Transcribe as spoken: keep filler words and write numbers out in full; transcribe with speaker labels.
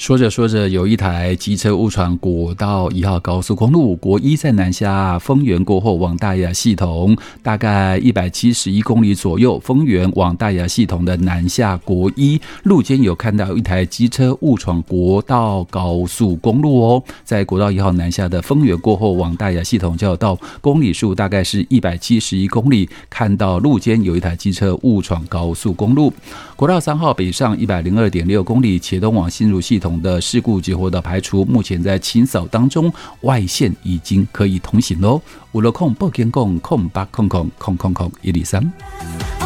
Speaker 1: 说着说着，有一台机车误闯国道一号高速公路，国一在南下丰原过后往大雅系统，大概一百七十一公里左右，丰原往大雅系统的南下国一路间有看到一台机车误闯国道高速公路哦，在国道一号南下的丰原过后往大雅系统交流道，公里数大概是一百七十一公里，看到路间有一台机车误闯高速公路。国道三号北上一百零二点六公里，茄东往新竹系统的事故结果的排除，目前在清扫当中，外线已经可以通行喽。五六空报监控空八空空空空空一零三。